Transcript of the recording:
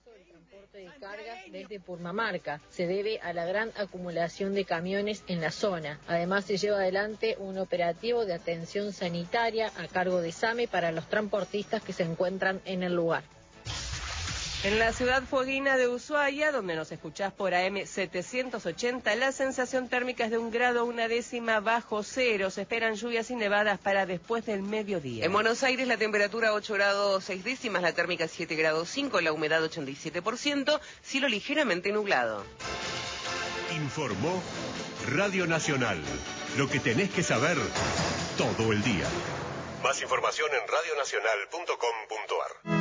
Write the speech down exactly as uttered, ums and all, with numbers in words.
de cargas desde Purmamarca. Se debe a la gran acumulación de camiones en la zona. Además, se lleva adelante un operativo de atención sanitaria a cargo de SAME para los transportistas que se encuentran en el lugar. En la ciudad fueguina de Ushuaia, donde nos escuchás por A M setecientos ochenta, la sensación térmica es de un grado una décima bajo cero. Se esperan lluvias y nevadas para después del mediodía. En Buenos Aires la temperatura ocho grados seis décimas, la térmica siete grados cinco, la humedad ochenta y siete por ciento, cielo ligeramente nublado. Informó Radio Nacional. Lo que tenés que saber todo el día. Más información en radionacional punto com punto ar.